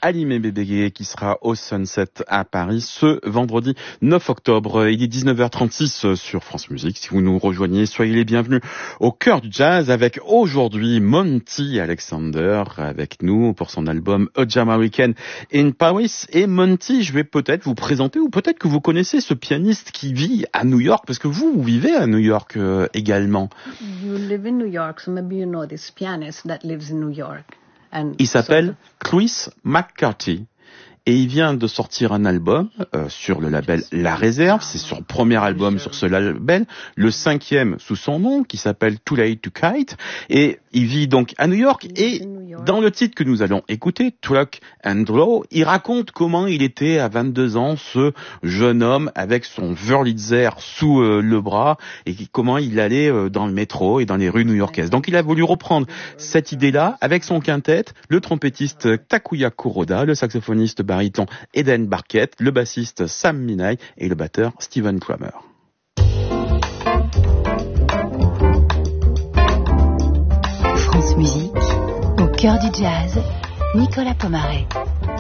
Halimé Bébé qui sera au Sunset à Paris ce vendredi 9 octobre. Il est 19h36 sur France Musique. Si vous nous rejoignez, soyez les bienvenus au cœur du jazz avec aujourd'hui Monty Alexander avec nous pour son album A Jam Weekend in Paris. Et Monty, je vais peut-être vous présenter ou peut-être que vous connaissez ce pianiste qui vit à New York parce que vous vivez à New York également. You live in New York, so maybe you know this pianist that lives in New York. Il s'appelle Chris McCarthy et il vient de sortir un album sur le label La Réserve. C'est son premier album sur ce label, le 5e sous son nom qui s'appelle Too Late to Kite. Et il vit donc à New York et dans le titre que nous allons écouter, Truck and Draw, il raconte comment il était à 22 ans, ce jeune homme avec son Wurlitzer sous le bras et comment il allait dans le métro et dans les rues new-yorkaises. Donc il a voulu reprendre cette idée-là avec son quintet, le trompettiste Takuya Kuroda, le saxophoniste baryton Eden Barkett, le bassiste Sam Minai et le batteur Steven Kramer. France Musique, au cœur du jazz, Nicolas Pomaret.